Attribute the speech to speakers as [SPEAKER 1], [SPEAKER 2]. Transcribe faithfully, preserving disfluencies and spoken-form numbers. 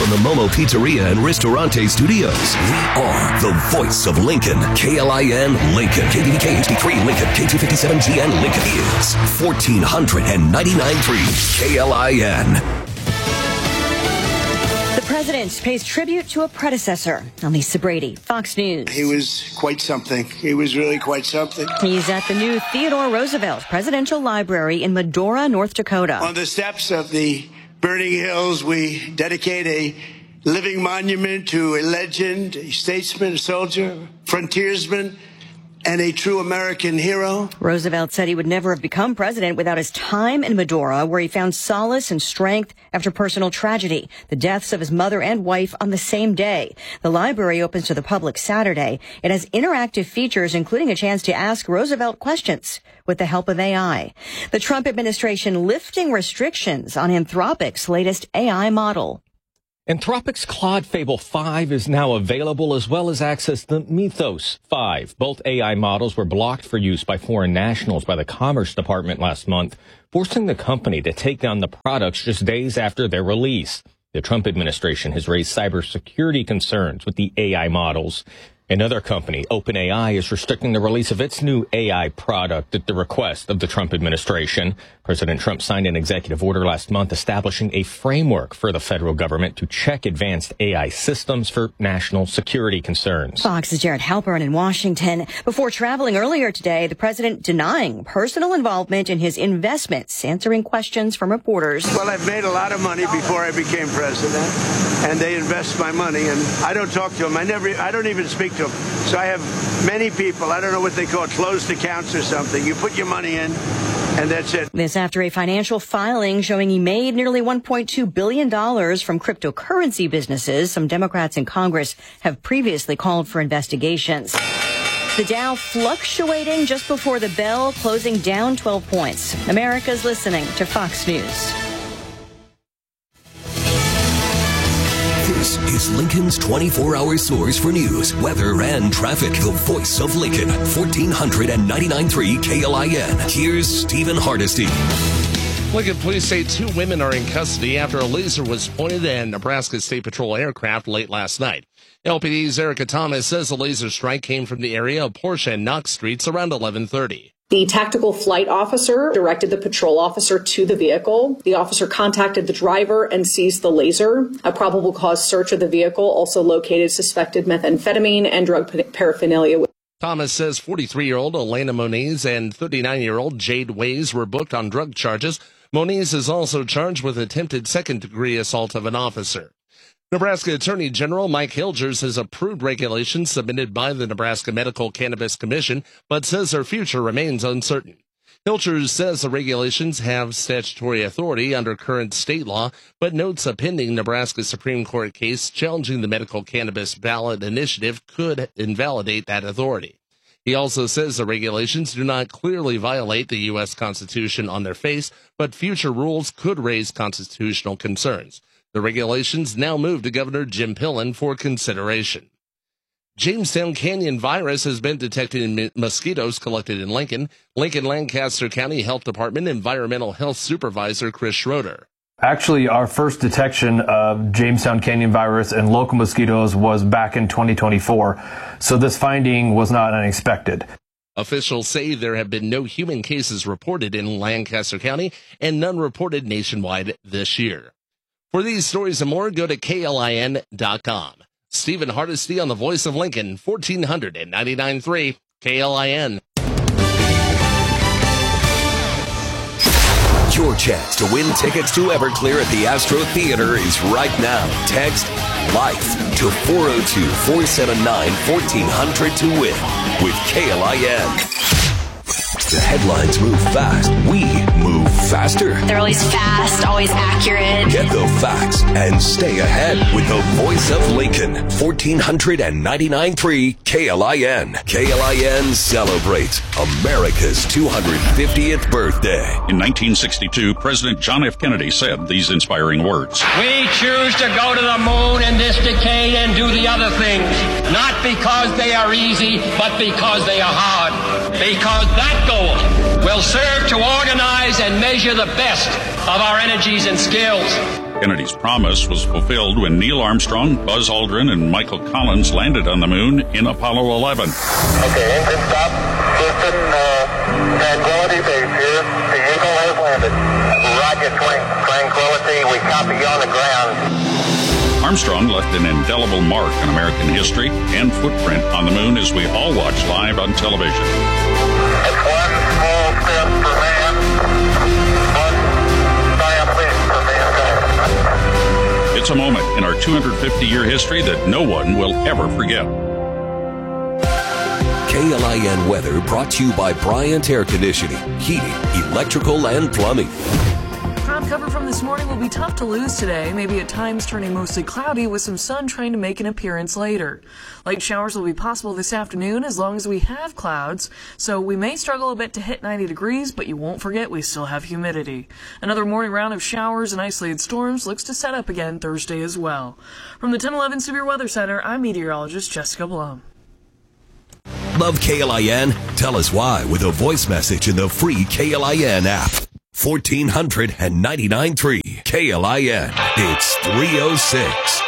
[SPEAKER 1] from the Momo Pizzeria and Ristorante Studios, we are the voice of Lincoln. K L I N Lincoln. K B B K H D three Lincoln. K two fifty-seven G N Lincoln is fourteen ninety-nine point three K L I N.
[SPEAKER 2] The president pays tribute to a predecessor. Lisa Brady, Fox News.
[SPEAKER 3] He was quite something. He was really quite something.
[SPEAKER 2] He's at the new Theodore Roosevelt Presidential Library in Medora, North Dakota.
[SPEAKER 3] On the steps of the burning hills, we dedicate a living monument to a legend, a statesman, a soldier, frontiersman, and a true American hero.
[SPEAKER 2] Roosevelt said he would never have become president without his time in Medora, where he found solace and strength after personal tragedy, the deaths of his mother and wife on the same day. The library opens to the public Saturday. It has interactive features, including a chance to ask Roosevelt questions with the help of A I. The Trump administration lifting restrictions on Anthropic's latest A I model.
[SPEAKER 4] Anthropic's Claude Fable five is now available, as well as access to Mythos five. Both A I models were blocked for use by foreign nationals by the Commerce Department last month, forcing the company to take down the products just days after their release. The Trump administration has raised cybersecurity concerns with the A I models. Another company, OpenAI, is restricting the release of its new A I product at the request of the Trump administration. President Trump signed an executive order last month establishing a framework for the federal government to check advanced A I systems for national security concerns.
[SPEAKER 2] Fox's Jared Halpern in Washington. Before traveling earlier today, the president denying personal involvement in his investments, answering questions from reporters.
[SPEAKER 3] Well, I've made a lot of money before I became president, and they invest my money, and I don't talk to them. I never, I don't even speak to them. So I have many people, I don't know what they call it, closed accounts or something. You put your money in, and that's it.
[SPEAKER 2] This after a financial filing showing he made nearly one point two billion dollars from cryptocurrency businesses. Some Democrats in Congress have previously called for investigations. The Dow fluctuating just before the bell, closing down twelve points. America's listening to Fox News.
[SPEAKER 1] This is Lincoln's twenty-four hour source for news, weather, and traffic. The voice of Lincoln, fourteen ninety-nine point three K L I N. Here's Stephen Hardesty.
[SPEAKER 5] Lincoln police say two women are in custody after a laser was pointed at a Nebraska State Patrol aircraft late last night. L P D's Erica Thomas says the laser strike came from the area of Porsche and Knox Streets around eleven thirty.
[SPEAKER 6] The tactical flight officer directed the patrol officer to the vehicle. The officer contacted the driver and seized the laser. A probable cause search of the vehicle also located suspected methamphetamine and drug paraphernalia.
[SPEAKER 5] Thomas says forty-three-year-old Elena Moniz and thirty-nine-year-old Jade Ways were booked on drug charges. Moniz is also charged with attempted second-degree assault of an officer. Nebraska Attorney General Mike Hilgers has approved regulations submitted by the Nebraska Medical Cannabis Commission, but says their future remains uncertain. Hilgers says the regulations have statutory authority under current state law, but notes a pending Nebraska Supreme Court case challenging the medical cannabis ballot initiative could invalidate that authority. He also says the regulations do not clearly violate the U S Constitution on their face, but future rules could raise constitutional concerns. The regulations now move to Governor Jim Pillen for consideration. Jamestown Canyon virus has been detected in mosquitoes collected in Lincoln. Lincoln Lancaster County Health Department Environmental Health Supervisor Chris Schroeder.
[SPEAKER 7] Actually, our first detection of Jamestown Canyon virus in local mosquitoes was back in twenty twenty-four, so this finding was not unexpected.
[SPEAKER 5] Officials say there have been no human cases reported in Lancaster County and none reported nationwide this year. For these stories and more, go to K L I N dot com. Stephen Hardesty on the Voice of Lincoln, fourteen ninety-nine point three K L I N.
[SPEAKER 1] Your chance to win tickets to Everclear at the Astro Theater is right now. Text LIFE to four oh two, four seven nine, fourteen hundred to win with K L I N. The headlines move fast. We move faster.
[SPEAKER 8] They're always fast, always accurate.
[SPEAKER 1] Get the facts and stay ahead with the Voice of Lincoln. fourteen ninety-nine point three K L I N. K L I N celebrates America's two hundred fiftieth birthday.
[SPEAKER 9] In nineteen sixty-two, President John F. Kennedy said these inspiring words.
[SPEAKER 10] We choose to go to the moon in this decade and do the other things, not because they are easy, but because they are hard. Because that goal will serve to organize and measure the best of our energies and skills.
[SPEAKER 9] Kennedy's promise was fulfilled when Neil Armstrong, Buzz Aldrin, and Michael Collins landed on the moon in Apollo eleven.
[SPEAKER 11] Okay, engine stop. Houston, uh, Tranquility Base here. The Eagle has landed. Roger, Tranquility. We copy you on the ground.
[SPEAKER 9] Armstrong left an indelible mark on American history and footprint on the moon as we all watch live on television.
[SPEAKER 11] It's one small step for man, one giant leap for mankind.
[SPEAKER 9] It's a moment in our two hundred fifty year history that no one will ever forget.
[SPEAKER 1] K L I N weather brought to you by Bryant Air Conditioning, Heating, Electrical, and Plumbing.
[SPEAKER 12] Cloud cover from this morning will be tough to lose today, maybe at times turning mostly cloudy with some sun trying to make an appearance later. Light showers will be possible this afternoon as long as we have clouds, so we may struggle a bit to hit ninety degrees, but you won't forget we still have humidity. Another morning round of showers and isolated storms looks to set up again Thursday as well. From the ten eleven Severe Weather Center, I'm meteorologist Jessica Blum.
[SPEAKER 1] Love K L I N? Tell us why with a voice message in the free K L I N app. fourteen hundred ninety-nine point three K L I N. It's three oh six.